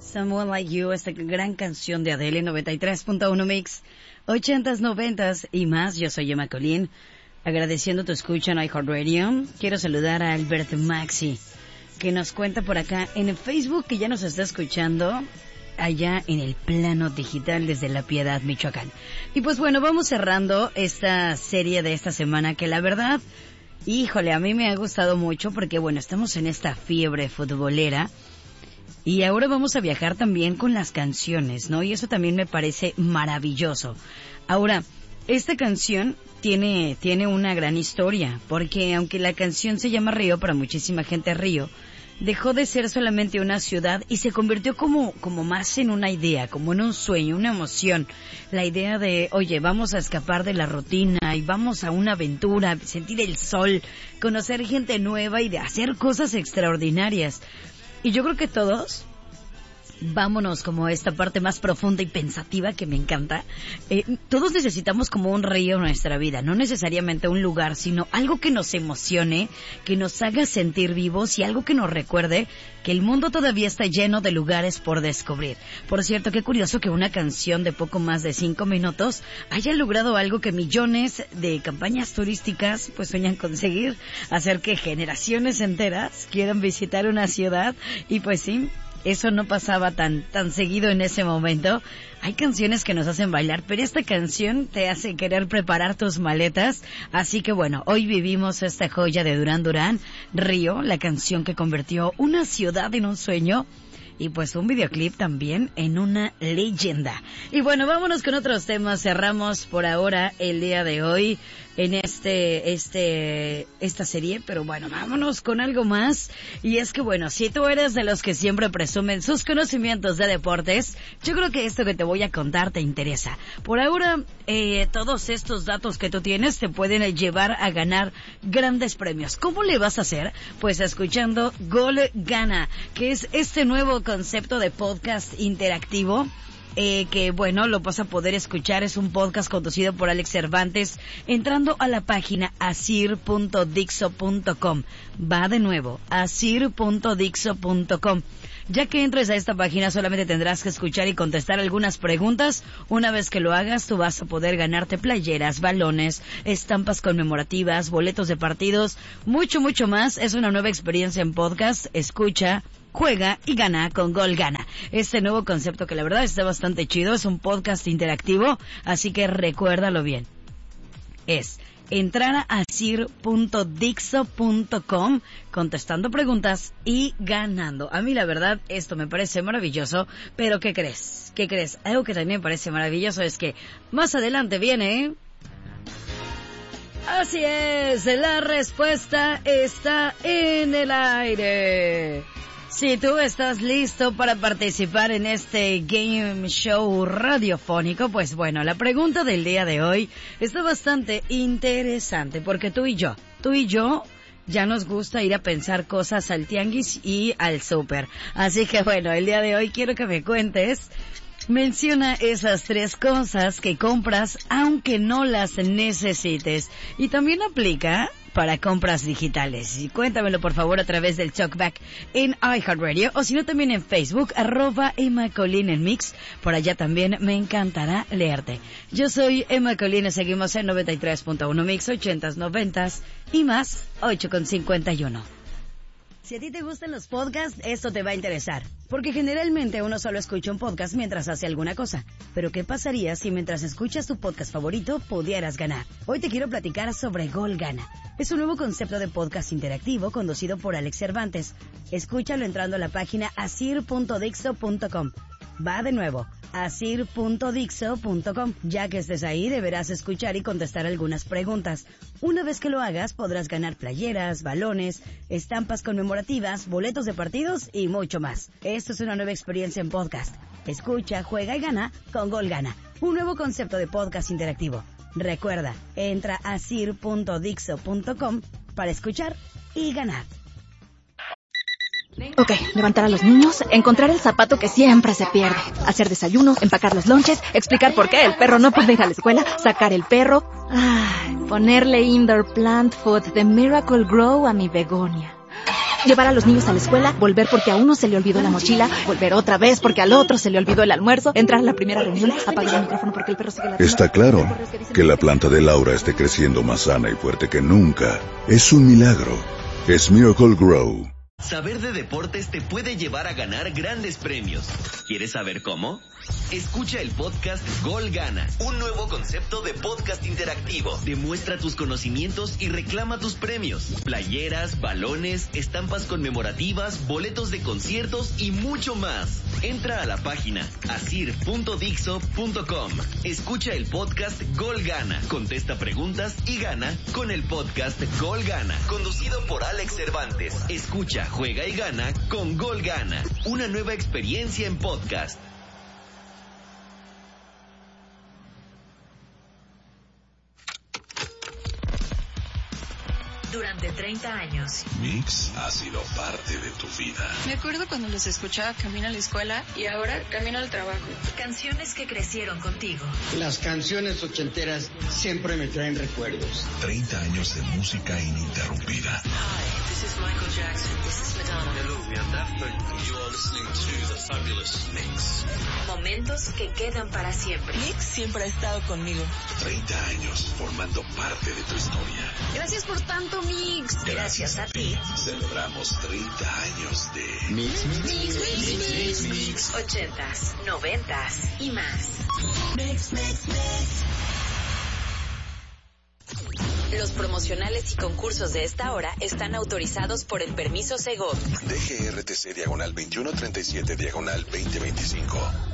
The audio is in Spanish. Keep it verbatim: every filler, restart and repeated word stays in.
Someone Like You, esta gran canción de Adele, noventa y tres punto uno Mix, ochentas, noventas y más. Yo soy Emma Colín, agradeciendo tu escucha en iHeartRadio. Quiero saludar a Alberto Maxi, que nos cuenta por acá en Facebook que ya nos está escuchando allá en el plano digital desde La Piedad, Michoacán. Y pues bueno, vamos cerrando esta serie de esta semana que la verdad, híjole, a mí me ha gustado mucho porque bueno, estamos en esta fiebre futbolera. Y ahora vamos a viajar también con las canciones, ¿no? Y eso también me parece maravilloso. Ahora, esta canción tiene, tiene una gran historia, porque aunque la canción se llama Río, para muchísima gente Río, dejó de ser solamente una ciudad y se convirtió como, como más en una idea, como en un sueño, una emoción. La idea de, oye, vamos a escapar de la rutina y vamos a una aventura, sentir el sol, conocer gente nueva y de hacer cosas extraordinarias. Y yo creo que todos, vámonos como a esta parte más profunda y pensativa que me encanta. Eh, todos necesitamos como un río en nuestra vida, no necesariamente un lugar, sino algo que nos emocione, que nos haga sentir vivos y algo que nos recuerde que el mundo todavía está lleno de lugares por descubrir. Por cierto, qué curioso que una canción de poco más de cinco minutos haya logrado algo que millones de campañas turísticas pues sueñan conseguir, hacer que generaciones enteras quieran visitar una ciudad. Y pues sí, eso no pasaba tan tan seguido en ese momento. Hay canciones que nos hacen bailar, pero esta canción te hace querer preparar tus maletas. Así que bueno, hoy vivimos esta joya de Duran Duran, Río, la canción que convirtió una ciudad en un sueño. Y pues un videoclip también en una leyenda. Y bueno, vámonos con otros temas. Cerramos por ahora el día de hoy en este, este, esta serie. Pero bueno, vámonos con algo más. Y es que bueno, si tú eres de los que siempre presumen sus conocimientos de deportes, yo creo que esto que te voy a contar te interesa. Por ahora, eh, todos estos datos que tú tienes te pueden llevar a ganar grandes premios. ¿Cómo le vas a hacer? Pues escuchando Gol Gana, que es este nuevo concepto de podcast interactivo, eh, que bueno, lo vas a poder escuchar. Es un podcast conducido por Alex Cervantes, entrando a la página asir punto dixo punto com. Va de nuevo, asir punto dixo punto com. Ya que entres a esta página solamente tendrás que escuchar y contestar algunas preguntas. Una vez que lo hagas, tú vas a poder ganarte playeras, balones, estampas conmemorativas, boletos de partidos, mucho, mucho más. Es una nueva experiencia en podcast. Escucha, juega y gana con Gol Gana. Este nuevo concepto que la verdad está bastante chido. Es un podcast interactivo, así que recuérdalo bien. Es entrar a asir punto dixo punto com, contestando preguntas y ganando. A mí la verdad esto me parece maravilloso, pero ¿qué crees? ¿Qué crees? Algo que también me parece maravilloso es que más adelante viene... Así es, la respuesta está en el aire. Si tú estás listo para participar en este game show radiofónico, pues bueno, la pregunta del día de hoy está bastante interesante porque tú y yo, tú y yo ya nos gusta ir a pensar cosas al tianguis y al súper. Así que bueno, el día de hoy quiero que me cuentes, menciona esas tres cosas que compras aunque no las necesites. Y también aplica para compras digitales. Y cuéntamelo por favor a través del Talkback en iHeartRadio, o si no también en Facebook, arroba Emma Colín en Mix. Por allá también me encantará leerte. Yo soy Emma Colín, seguimos en noventa y tres punto uno Mix, ochentas, noventas y más, ocho con cincuenta y uno. Si a ti te gustan los podcasts, esto te va a interesar, porque generalmente uno solo escucha un podcast mientras hace alguna cosa. Pero ¿qué pasaría si mientras escuchas tu podcast favorito pudieras ganar? Hoy te quiero platicar sobre Gol Gana. Es un nuevo concepto de podcast interactivo conducido por Alex Cervantes. Escúchalo entrando a la página asir punto dixo punto com. Va de nuevo, asir punto dixo punto com. Ya que estés ahí, deberás escuchar y contestar algunas preguntas. Una vez que lo hagas, podrás ganar playeras, balones, estampas conmemorativas, boletos de partidos y mucho más. Esto es una nueva experiencia en podcast. Escucha, juega y gana con Gol Gana, un nuevo concepto de podcast interactivo. Recuerda, entra a asir punto dixo punto com para escuchar y ganar. Ok, levantar a los niños, encontrar el zapato que siempre se pierde, hacer desayuno, empacar los lonches, explicar por qué el perro no puede ir a la escuela, sacar el perro, ay, ponerle indoor plant food de Miracle Grow a mi begonia. llevar a los niños a la escuela, volver porque a uno se le olvidó la mochila, volver otra vez porque al otro se le olvidó el almuerzo, entrar a la primera reunión, apagar el micrófono porque el perro sigue ladrando. Está claro que la planta de Laura esté creciendo más sana y fuerte que nunca. Es un milagro. Es Miracle Grow. Saber de deportes te puede llevar a ganar grandes premios. ¿Quieres saber cómo? Escucha el podcast Gol Gana, un nuevo concepto de podcast interactivo. Demuestra tus conocimientos y reclama tus premios. Playeras, balones, estampas conmemorativas, boletos de conciertos y mucho más. Entra a la página asir punto dixo punto com. Escucha el podcast Gol Gana. Contesta preguntas y gana con el podcast Gol Gana. Conducido por Alex Cervantes. Escucha, juega y gana con Gol Gana. Una nueva experiencia en podcast. Durante treinta años. Mix ha sido parte de tu vida. Me acuerdo cuando los escuchaba camino a la escuela y ahora camino al trabajo. Canciones que crecieron contigo. Las canciones ochenteras siempre me traen recuerdos. treinta años de música ininterrumpida. Hi, this is Michael Jackson. This is Madonna. Hello, we are Daft Punk. You are listening to The Fabulous Mix. Momentos que quedan para siempre. Mix siempre ha estado conmigo. treinta años formando parte de tu historia. Gracias por tanto, Mix. Gracias a ti. Celebramos treinta años de Mix, mix, Mix, mix, mix, mix. Ochentas, noventas y más. Mix, mix, mix. Los promocionales y concursos de esta hora están autorizados por el permiso Segov. D G R T C diagonal veintiuno treinta y siete diagonal veinte veinticinco.